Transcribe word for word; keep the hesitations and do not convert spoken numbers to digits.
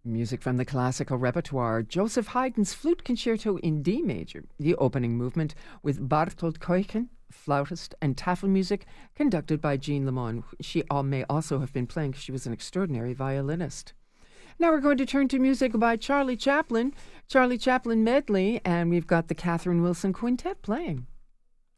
Music from the classical repertoire. Joseph Haydn's Flute Concerto in D major, the opening movement with Bartold Keuken, flautist, and taffel music conducted by Jean Lemon. She all may also have been playing because she was an extraordinary violinist. Now we're going to turn to music by Charlie Chaplin, Charlie Chaplin Medley, and we've got the Catherine Wilson Quintet playing.